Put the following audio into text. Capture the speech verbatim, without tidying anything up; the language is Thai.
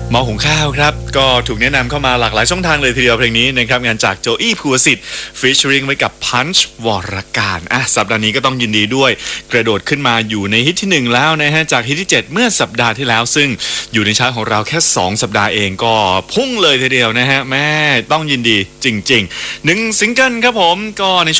หม้อหุงข้าวครับก็ถูกแนะนำเข้ามาหลากหลายช่องทางเลยทีเดียวเพลงนี้นะครับงานจากโจอี้ภูวสิทธิ์ฟีเจอริงไว้กับพันช์วรการอ่ะสัปดาห์นี้ก็ต้องยินดีด้วยกระโดดขึ้นมาอยู่ในฮิตที่หนึ่งแล้วนะฮะจากฮิตที่เจ็ดเมื่อสัปดาห์ที่แล้วซึ่งอยู่ในชาร์ตของเราแค่สองสัปดาห์เองก็พุ่งเลยทีเดียวนะฮะแม่ต้องยินดีจริงๆหนึ่งซิงเกิลครับผมก็ใน